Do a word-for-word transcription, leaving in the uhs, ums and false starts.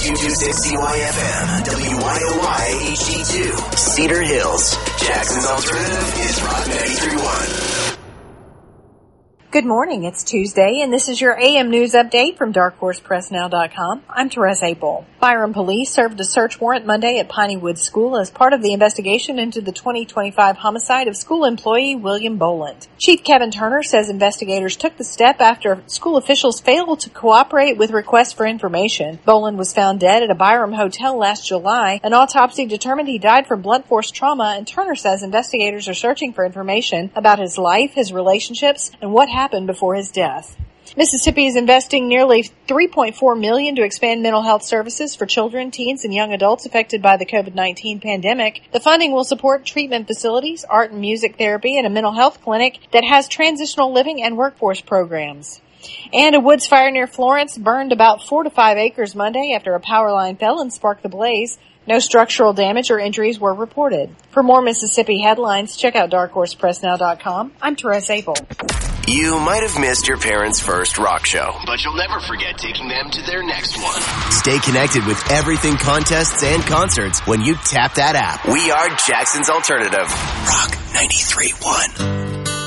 two twenty-six C Y F M, W Y O Y H D two, Cedar Hills. Jackson's Alternative is Rock ninety-three point one. Good morning. It's Tuesday, and this is your A M News Update from dark horse press now dot com. I'm Therese Apel. Byram Police served a search warrant Monday at Piney Woods School as part of the investigation into the twenty twenty-five homicide of school employee William Boland. Chief Kevin Turner says investigators took the step after school officials failed to cooperate with requests for information. Boland was found dead at a Byram hotel last July. An autopsy determined he died from blunt force trauma, and Turner says investigators are searching for information about his life, his relationships, and what happened happened before his death. Mississippi is investing nearly three point four million dollars to expand mental health services for children, teens, and young adults affected by the covid nineteen pandemic. The funding will support treatment facilities, art and music therapy, and a mental health clinic that has transitional living and workforce programs. And a woods fire near Florence burned about four to five acres Monday after a power line fell and sparked the blaze. No structural damage or injuries were reported. For more Mississippi headlines, check out dark horse press now dot com. I'm Therese Apel. You might have missed your parents' first rock show, but you'll never forget taking them to their next one. Stay connected with everything contests and concerts when you tap that app. We are Jackson's Alternative. Rock ninety-three point one.